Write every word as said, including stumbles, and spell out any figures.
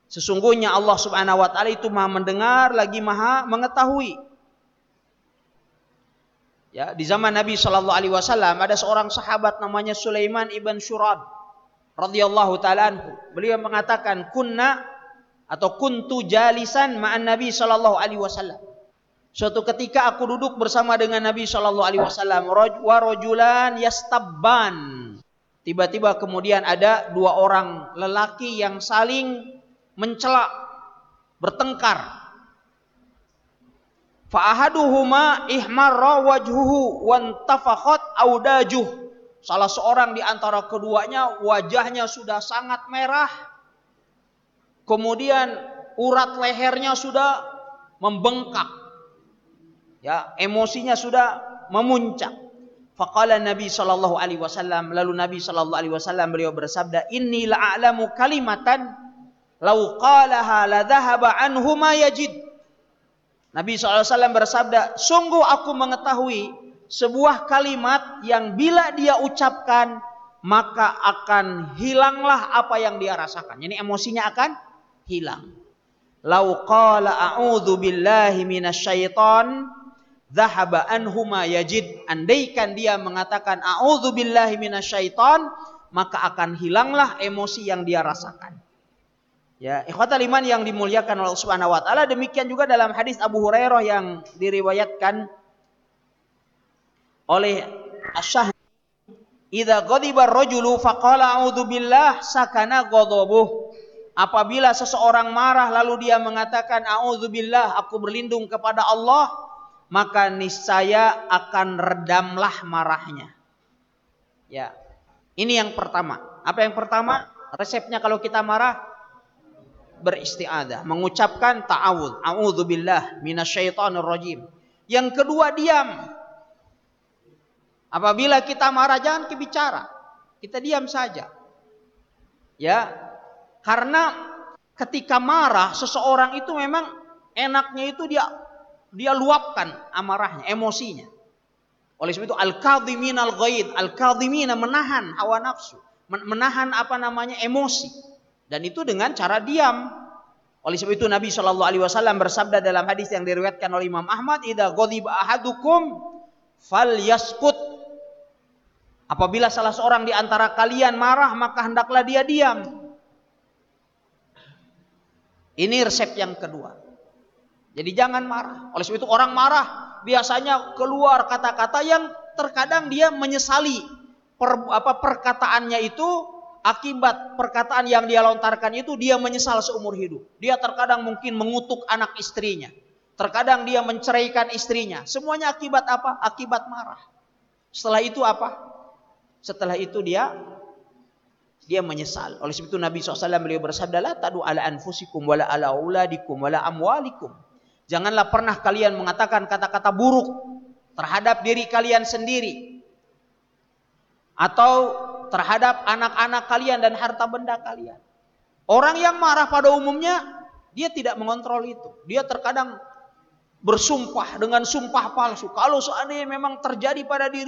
Sesungguhnya Allah Subhanahu wa taala itu Maha mendengar lagi Maha mengetahui. Ya, di zaman Nabi Shallallahu alaihi wasallam ada seorang sahabat namanya Sulaiman ibn Syurad radhiyallahu taala anhu. Beliau mengatakan kunna atau kuntu jalisan ma'an Nabi Shallallahu alaihi wasallam. Suatu ketika aku duduk bersama dengan Nabi Shallallahu alaihi wasallam wa rajulan yastabban. Tiba-tiba kemudian ada dua orang lelaki yang saling mencela, bertengkar. Fa ahaduhuma ihmarra wajhuhu wantafakhat audajuh. Salah seorang di antara keduanya wajahnya sudah sangat merah. Kemudian urat lehernya sudah membengkak. Ya, emosinya sudah memuncak. Faqala Nabi sallallahu alaihi wasallam, lalu Nabi sallallahu alaihi wasallam beliau bersabda, "Inni la'alamu kalimatan law qalaha la dhahaba anhu ma yajid." Nabi sallallahu alaihi wasallam bersabda, sungguh aku mengetahui sebuah kalimat yang bila dia ucapkan maka akan hilanglah apa yang dia rasakan. Jadi emosinya akan hilang. Lau qala a'udzu billahi minasyaiton dhahaba anhu ma yajid. Andaikan dia mengatakan a'udzu billahi minasyaiton, maka akan hilanglah emosi yang dia rasakan. Ya, ikhwatal iman yang dimuliakan oleh Allah Subhanahu wa taala, demikian juga dalam hadis Abu Hurairah yang diriwayatkan oleh Asy-Syahri, "Idza ghadiba ar-rajulu faqala a'udzu billah sakana ghadabuh." Apabila seseorang marah lalu dia mengatakan a'udzu billah, aku berlindung kepada Allah, maka niscaya akan redamlah marahnya. Ya. Ini yang pertama. Apa yang pertama? Resepnya kalau kita marah, beristi'adzah, mengucapkan ta'awudz, a'udzubillah minasyaitonir rajim. Yang kedua, diam. Apabila kita marah jangan bicara, kita diam saja. Ya, karena ketika marah seseorang itu memang enaknya itu dia dia luapkan amarahnya, emosinya. Oleh sebab itu al-kadhiminal ghaid, al-kadhimina menahan hawa nafsu, menahan apa namanya emosi. Dan itu dengan cara diam. Oleh sebab itu Nabi Shallallahu alaihi wasallam bersabda dalam hadis yang diriwayatkan oleh Imam Ahmad, "Idza ghadiba ahadukum falyaskut." Apabila salah seorang di antara kalian marah, maka hendaklah dia diam. Ini resep yang kedua. Jadi jangan marah. Oleh sebab itu orang marah biasanya keluar kata-kata yang terkadang dia menyesali per, apa perkataannya itu. Akibat perkataan yang dia lontarkan itu dia menyesal seumur hidup. Dia terkadang mungkin mengutuk anak istrinya. Terkadang dia menceraikan istrinya. Semuanya akibat apa? Akibat marah. Setelah itu apa? Setelah itu dia dia menyesal. Oleh sebab itu Nabi shallallahu alaihi wasallam beliau bersabda, "La tadu ala anfusikum wala ala auladikum wala amwalikum." Janganlah pernah kalian mengatakan kata-kata buruk terhadap diri kalian sendiri atau terhadap anak-anak kalian dan harta benda kalian. Orang yang marah pada umumnya dia tidak mengontrol itu. Dia terkadang bersumpah dengan sumpah palsu. Kalau seandainya memang terjadi pada diri